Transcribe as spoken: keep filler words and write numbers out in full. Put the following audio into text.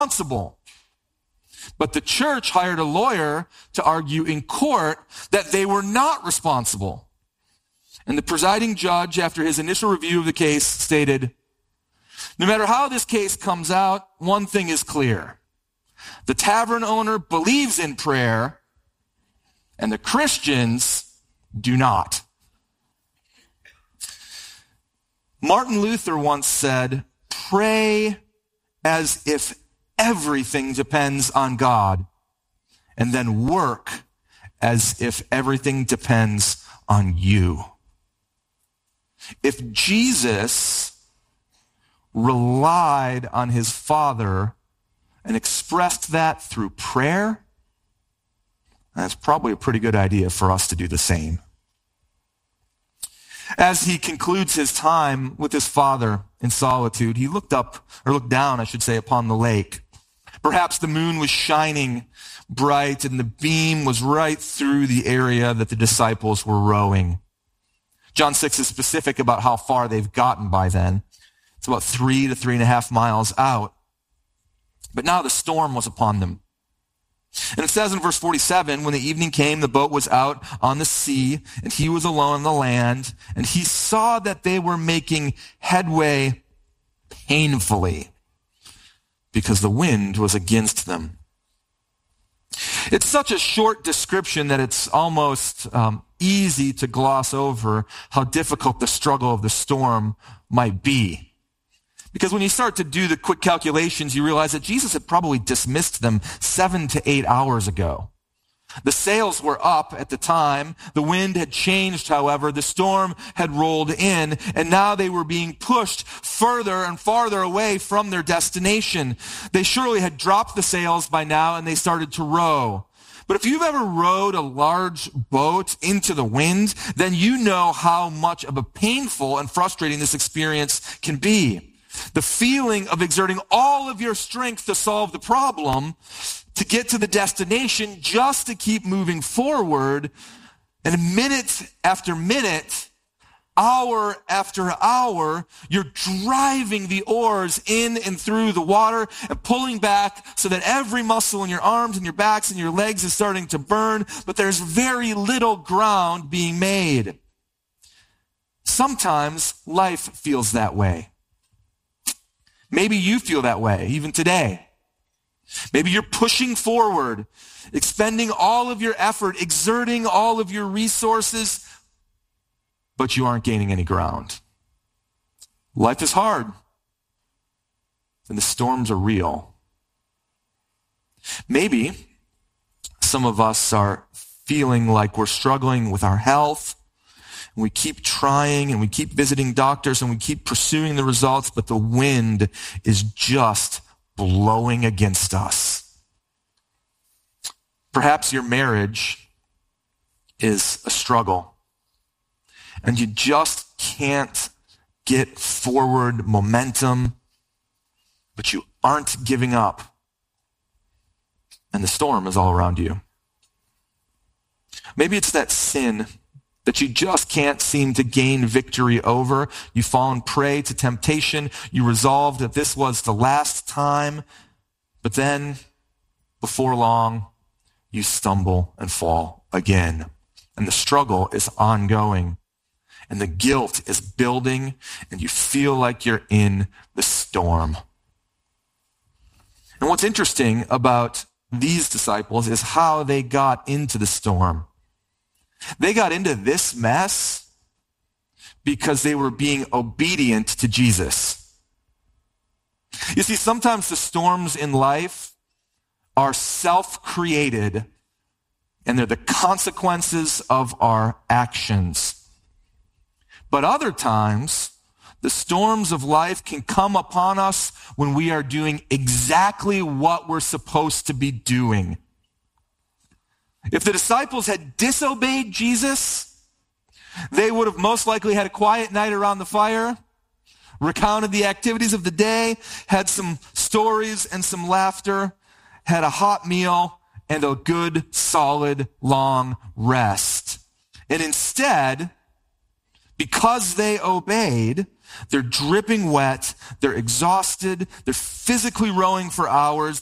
responsible. But the church hired a lawyer to argue in court that they were not responsible. And the presiding judge, after his initial review of the case, stated, no matter how this case comes out, one thing is clear. The tavern owner believes in prayer, and the Christians do not. Martin Luther once said, pray as if everything depends on God, and then work as if everything depends on you. If Jesus relied on his Father and expressed that through prayer, that's probably a pretty good idea for us to do the same. As he concludes his time with his Father in solitude, he looked up, or looked down, I should say, upon the lake. Perhaps the moon was shining bright and the beam was right through the area that the disciples were rowing. John six is specific about how far they've gotten by then. It's about three to three and a half miles out. But now the storm was upon them. And it says in verse forty-seven, when the evening came, the boat was out on the sea, and he was alone on the land, and he saw that they were making headway painfully, because the wind was against them. It's such a short description that it's almost um, easy to gloss over how difficult the struggle of the storm might be. Because when you start to do the quick calculations, you realize that Jesus had probably dismissed them seven to eight hours ago. The sails were up at the time. The wind had changed, however. The storm had rolled in, and now they were being pushed further and farther away from their destination. They surely had dropped the sails by now, and they started to row. But if you've ever rowed a large boat into the wind, then you know how much of a painful and frustrating this experience can be. The feeling of exerting all of your strength to solve the problem, to get to the destination, just to keep moving forward, and minute after minute, hour after hour, you're driving the oars in and through the water and pulling back so that every muscle in your arms and your backs and your legs is starting to burn, but there's very little ground being made. Sometimes life feels that way. Maybe you feel that way, even today. Maybe you're pushing forward, expending all of your effort, exerting all of your resources, but you aren't gaining any ground. Life is hard, and the storms are real. Maybe some of us are feeling like we're struggling with our health, and we keep trying and we keep visiting doctors and we keep pursuing the results, but the wind is just blowing against us. Perhaps your marriage is a struggle and you just can't get forward momentum, but you aren't giving up, and the storm is all around you. Maybe it's that sin that you just can't seem to gain victory over. You've fallen prey to temptation. You resolved that this was the last time, but then, before long, you stumble and fall again. And the struggle is ongoing. And the guilt is building, and you feel like you're in the storm. And what's interesting about these disciples is how they got into the storm. They got into this mess because they were being obedient to Jesus. You see, sometimes the storms in life are self-created, and they're the consequences of our actions. But other times, the storms of life can come upon us when we are doing exactly what we're supposed to be doing. If the disciples had disobeyed Jesus, they would have most likely had a quiet night around the fire, recounted the activities of the day, had some stories and some laughter, had a hot meal, and a good, solid, long rest. And instead, because they obeyed, They're dripping wet. They're exhausted. They're physically rowing for hours.